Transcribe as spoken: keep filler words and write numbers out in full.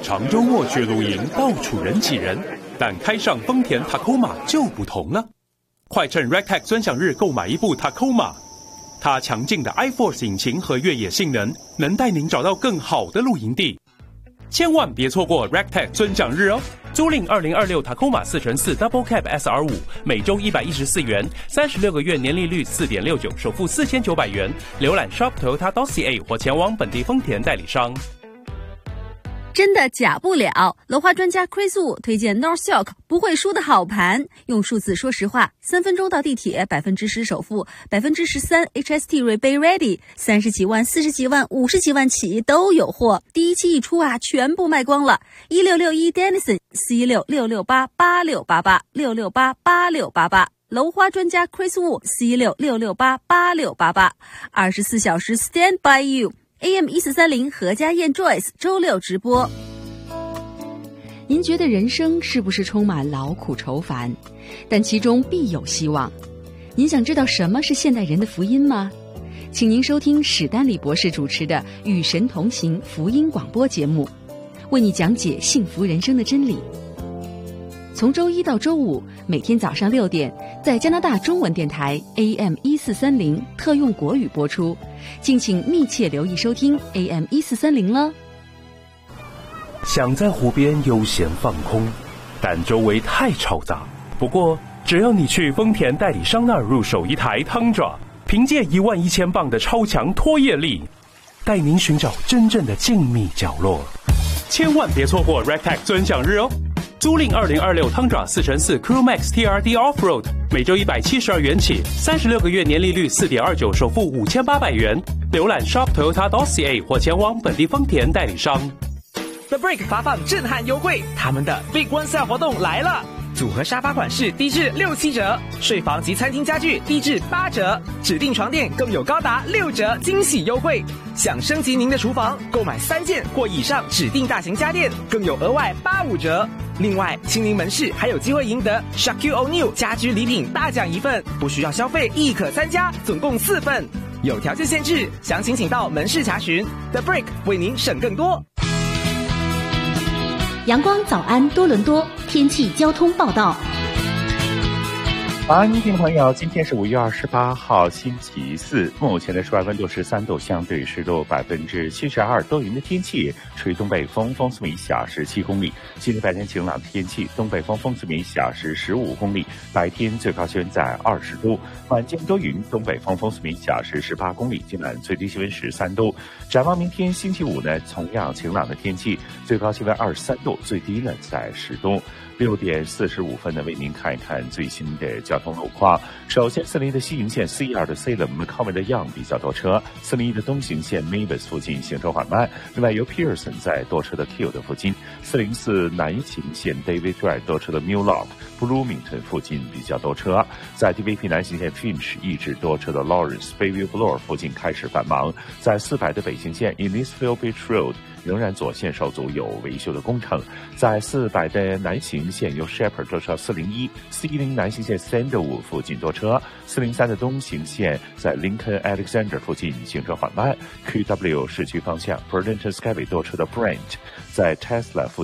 长周末去露营，到处人挤人，但开上丰田 Tacoma 就不同了。快趁 Rectech 尊享日购买一部 Tacoma， 它强劲的 iForce 引擎和越野性能，能带您找到更好的露营地。千万别错过 Rectech 尊享日哦！租赁二零二六 Tacoma 四乘四 Double Cab S R 五， 每周一百一十四元，三十六个月年利率 四点六九， 首付四千九百元。浏览 shop toyota dot c a 或前往本地丰田代理商。 真的假不了，楼花专家 Chris Wu 推荐 North York 不会输的好盘。用数字说实话，三分钟到地铁，百分之十首付，百分之十三 H S T rebate ready， 三十几万、四十几万、五十几万起都有货。第一期一出啊，全部卖光了。一六六一 Denison 四一六六六八八六八八六六八八六八八。楼花专家 Chris Wu 四一六六六八八六八八，二十四小时 Stand by you。A M 一四三零何家燕 Joyce 周六直播。 您觉得人生是不是充满劳苦愁烦？但其中必有希望。您想知道什么是现代人的福音吗？请您收听史丹利博士主持的《与神同行》福音广播节目，为你讲解幸福人生的真理。从周一到周五，每天早上六点，在加拿大中文电台 A M 一四三零特用国语播出，敬请密切留意收听 A M 一四三零了。 想在湖边悠闲放空，但周围太嘈杂。不过，只要你去丰田代理商那儿入手一台 Tundra， 凭借一万一千磅的超强拖曳力，带您寻找真正的静谧角落。千万别错过 Rectech 尊享日哦！租赁二零二六 Tundra 四乘四 Crew Max T R D Offroad， 每周一百七十二元起，三十六个月年利率 四点二九， 首付五千八百元。浏览 shop toyota dot c a 或前往本地丰田代理商。 The Brick 发放震撼优惠，他们的 Big One Sale 活动来了！组合沙发款式低至六七折，睡房及餐厅家具低至八折，指定床垫更有高达六折惊喜优惠。想升级您的厨房，购买三件或以上指定大型家电，更有额外八五折。另外，亲临门市还有机会赢得 Shaquille O'Neal 家居礼品大奖一份，不需要消费亦可参加，总共四份，有条件限制，详情请到门市查询。The Brick 为您省更多。 阳光早安多伦多天气交通报道。 晚安，听众朋友，今天是五月二十八号，星期四。目前的室外温度十三度，相对湿度百分之七十二，多云的天气，吹东北风，风速每小时七公里。今天白天晴朗的天气，东北风，风速每小时十五公里。白天最高气温在二十度，晚间多云，东北风，风速每小时十八公里。今晚最低气温十三度。展望明天星期五呢，同样晴朗的天气，最高气温二十三度，最低呢在十度。六点四十五分呢，为您看一看最新的交通路况。首先，四零一的西营线 C 二 的 Salem 靠近的 Young 比较多车，四零一的东行线 Mavis 附近行车缓慢。另外，由 Pearson 在多车的 Q 的附近，四零四南行线 David Drive 多车的 Mulock Bloomington 附近比较多车。在 D V P 南行线 Finch 一直多车的 Lawrence Bayview Bloor 附近开始繁忙。在四百的北行线 Innisfail Beach Road仍然左线受阻，有维修的工程。在四百的南行线由 Shepherd 多车四零一，四一零南行线 Sandalwood 附近多车，四零三的东行线在 Lincoln Alexander 附近行车缓慢。Q W 市区方向 Burlington Skyway 多车的 Brent 在 Tesla 附近